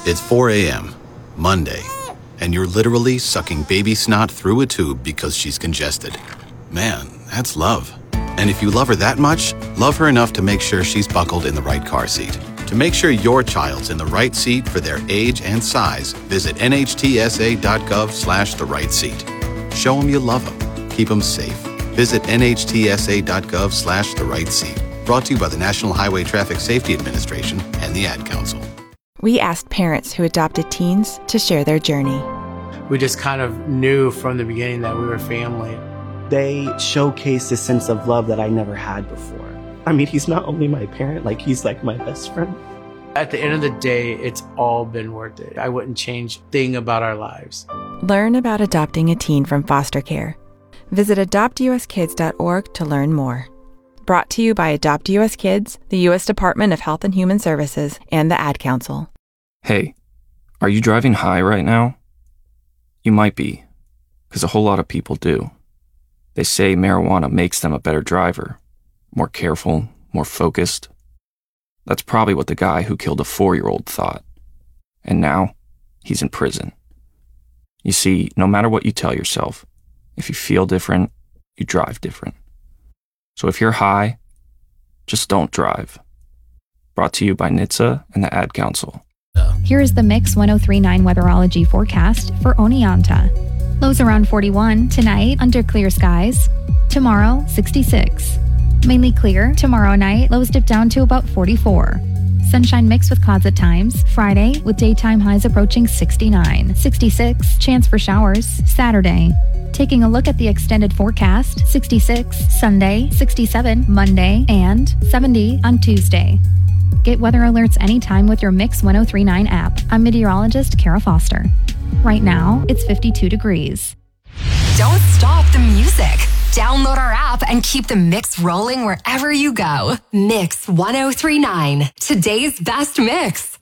It's 4 a.m., Monday, and you're literally sucking baby snot through a tube because she's congested. Man, that's love. And if you love her that much, love her enough to make sure she's buckled in the right car seat. To make sure your child's in the right seat for their age and size, visit nhtsa.gov/the right seat. Show them you love them. Keep them safe. Visit nhtsa.gov/the right seat. Brought to you by the National Highway Traffic Safety Administration and the Ad Council. We asked parents who adopted teens to share their journey. We just kind of knew from the beginning that we were family. They showcase a sense of love that I never had before. I mean, he's not only my parent, he's like my best friend. At the end of the day, it's all been worth it. I wouldn't change a thing about our lives. Learn about adopting a teen from foster care. Visit adoptuskids.org to learn more. Brought to you by Adopt U.S. Kids, the U.S. Department of Health and Human Services, and the Ad Council. Hey, are you driving high right now? You might be, because a whole lot of people do. They say marijuana makes them a better driver, more careful, more focused. That's probably what the guy who killed a 4-year-old thought. And now, he's in prison. You see, no matter what you tell yourself, if you feel different, you drive different. So if you're high, just don't drive. Brought to you by NHTSA and the Ad Council. Here is the Mix 1039 weatherology forecast for Oneonta. Lows around 41 tonight under clear skies. Tomorrow, 66. Mainly clear tomorrow night, lows dip down to about 44. Sunshine mixed with clouds at times. Friday, with daytime highs approaching 69. 66, chance for showers. Saturday. Taking a look at the extended forecast, 66 Sunday, 67 Monday, and 70 on Tuesday. Get weather alerts anytime with your Mix 1039 app. I'm meteorologist Kara Foster. Right now, it's 52 degrees. Don't stop the music. Download our app and keep the mix rolling wherever you go. Mix 1039, today's best mix.